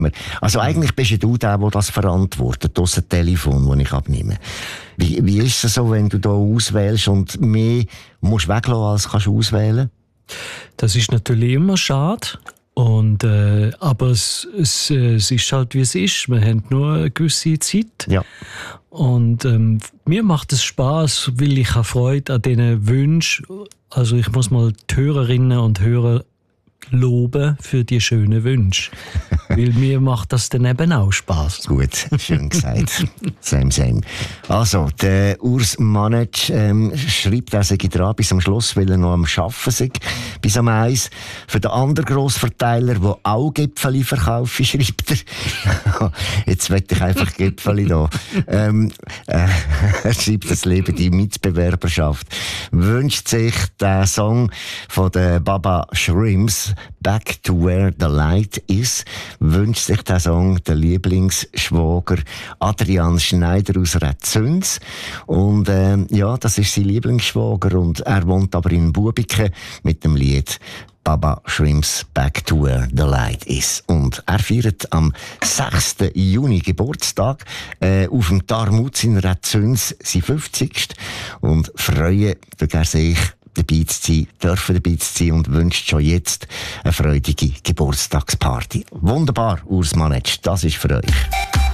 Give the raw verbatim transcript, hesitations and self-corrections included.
man. Also eigentlich bist ja du der, der das verantwortet, das Telefon, das ich abnehme. Wie, wie ist es so, wenn du da auswählst und mehr musst weglassen, als kannst du auswählen? Das ist natürlich immer schade. Und, äh, aber es, es, es ist halt, wie es ist. Wir haben nur eine gewisse Zeit. Ja. Und ähm, mir macht es Spaß, weil ich habe Freude an diesen Wünschen. Also ich muss mal die Hörerinnen und Hörer loben für die schönen Wünsche. Weil mir macht das dann eben auch Spass. Gut, schön gesagt. Same, same. Also, der Urs Manetsch ähm, schreibt, er sei dran bis am Schluss, weil er noch am Arbeiten sei, bis am eins. Für den anderen Grossverteiler, der auch Gipfeli verkauft, schreibt er. Jetzt möchte ich einfach Gipfeli da. Ähm, äh, er schreibt, das Leben die Mitbewerberschaft. Wünscht sich den Song von den Baba Shrimps, Back to Where the Light Is, wünscht sich der Song der Lieblingsschwager Adrian Schneider aus Rezüns. Und äh, ja, das ist sein Lieblingsschwager und er wohnt aber in Bubiken mit dem Lied Baba Shrimps Back to Where the Light Is. Und er feiert am sechsten Juni Geburtstag äh, auf dem Tarmutz in Rezüns sein fünfzigsten Und freuen, dass er sich dabei zu sein, dürfen dabei zu sein und wünscht schon jetzt eine freudige Geburtstagsparty. Wunderbar, Urs Manetsch, das ist für euch.